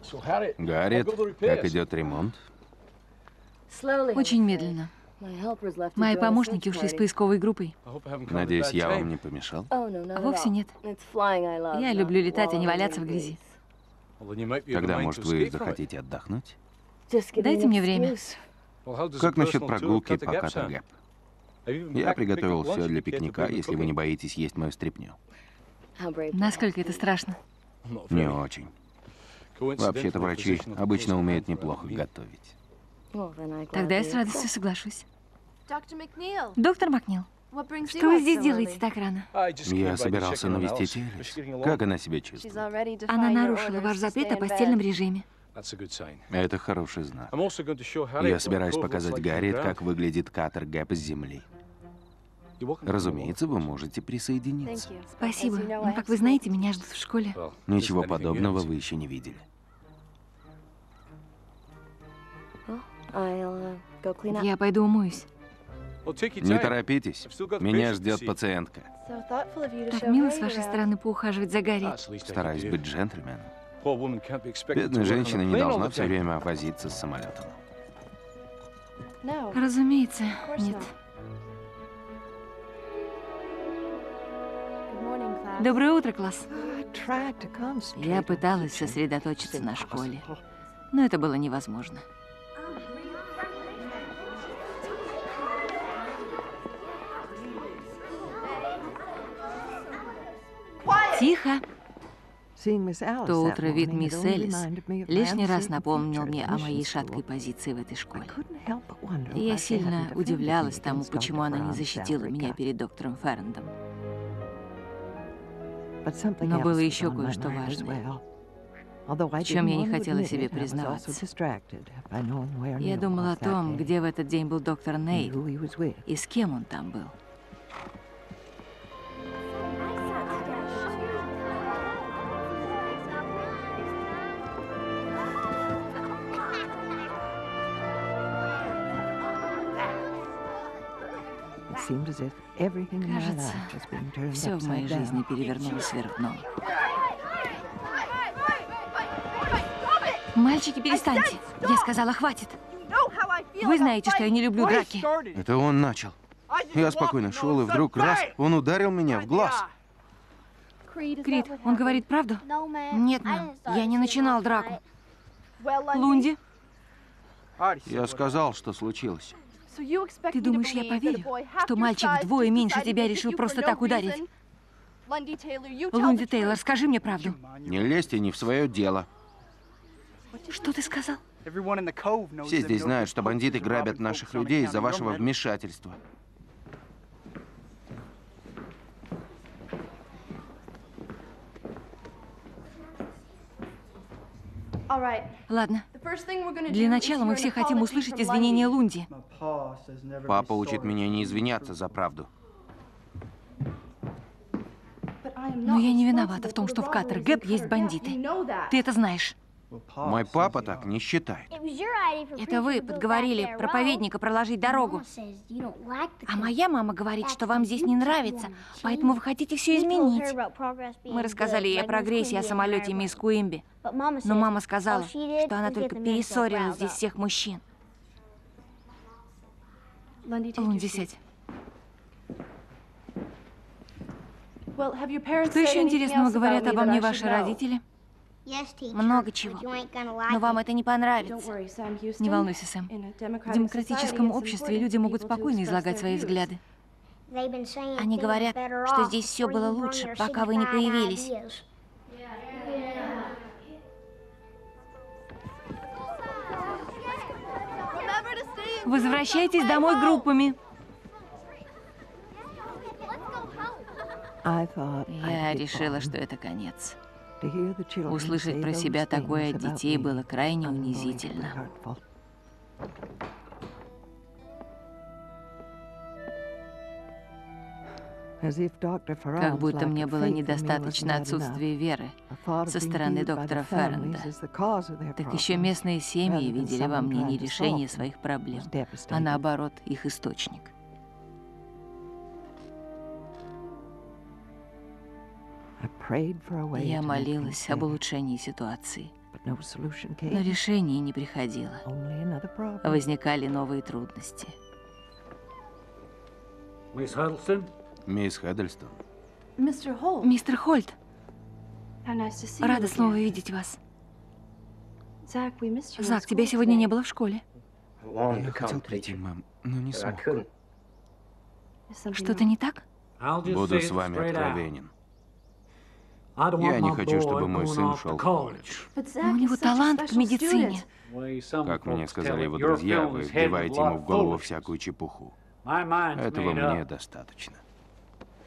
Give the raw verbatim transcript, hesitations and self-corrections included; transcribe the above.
Гарриет, как идет ремонт? Очень медленно. Мои помощники ушли с поисковой группой. Надеюсь, я вам не помешал? А вовсе нет. Я люблю летать, а не валяться в грязи. Тогда, может, вы захотите отдохнуть? Дайте мне время. Как насчет прогулки по Каттер-Гэп? Я приготовил все для пикника, если вы не боитесь есть мою стряпню. Насколько это страшно? Не очень. Вообще-то врачи обычно умеют неплохо готовить. Тогда я с радостью соглашусь. Доктор Доктор Макнил, что вы здесь делаете так рано? Я собирался навестить Элис. Как она себя чувствует? Она нарушила ваш запрет о постельном режиме. Это хороший знак. Я собираюсь показать Гарриет, как выглядит Каттер-Гэп с земли. Разумеется, вы можете присоединиться. Спасибо. Но, как вы знаете, меня ждут в школе. Ничего подобного вы еще не видели. Я пойду умоюсь. Не торопитесь. Меня ждет пациентка. Так мило с вашей стороны поухаживать за Гарри. Стараюсь быть джентльменом. Бедная женщина не должна все время возиться с самолетом. Разумеется, нет. Доброе утро, класс. Я пыталась сосредоточиться на школе, но это было невозможно. Тихо. То утро вид мисс Элис лишний раз напомнил мне о моей шаткой позиции в этой школе. И я сильно удивлялась тому, почему она не защитила меня перед доктором Феррендом. Но было еще кое-что важное, в чем я не хотела себе признаваться. Я думала о том, где в этот день был доктор Нейл и с кем он там был. Кажется, все в моей жизни перевернулось вверх дном. Мальчики, перестаньте. Я сказала, хватит. Вы знаете, что я не люблю драки. Это он начал. Я спокойно шел, и вдруг раз, он ударил меня в глаз. Крид, он говорит правду? Нет, мэм, я не начинал драку. Лунди? Я сказал, что случилось. Ты думаешь, я поверю, что мальчик вдвое меньше тебя решил просто так ударить? Лунди Тейлор, скажи мне правду. Не лезьте не в свое дело. Что ты сказал? Все здесь знают, что бандиты грабят наших людей из-за вашего вмешательства. Ладно. Для начала мы все хотим услышать извинения Лунди. Папа учит меня не извиняться за правду. Но я не виновата в том, что в Каттер-Гэп есть бандиты. Ты это знаешь. Мой папа так не считает. Это вы подговорили проповедника проложить дорогу. А моя мама говорит, что вам здесь не нравится, поэтому вы хотите все изменить. Мы рассказали ей о прогрессе и о самолете мисс Куимби. Но мама сказала, что она только перессорила здесь всех мужчин. Лунди, сядь. Что еще интересного говорят обо мне ваши родители? Много чего. Но вам это не понравится. Не волнуйся, Сэм. В демократическом обществе люди могут спокойно излагать свои взгляды. Они говорят, что здесь все было лучше, пока вы не появились. Возвращайтесь домой группами. Я решила, что это конец. Услышать про себя такое от детей было крайне унизительно. Как будто мне было недостаточно отсутствия веры со стороны доктора Ферренда. Так еще местные семьи видели во мне не решение своих проблем, а наоборот, их источник. Я молилась об улучшении ситуации, Но решение не приходило. Возникали новые трудности. Мисс Хаддельстон. Мистер Хольт, рада снова видеть вас. Зак, тебя сегодня не было в школе. Я хотел прийти, мэм, но не смог. Что-то не так? Буду с вами откровенен. Я не хочу, чтобы мой сын шел в колледж. Но у него талант к медицине. Как мне сказали его друзья, вы вбиваете ему в голову всякую чепуху. Этого мне достаточно.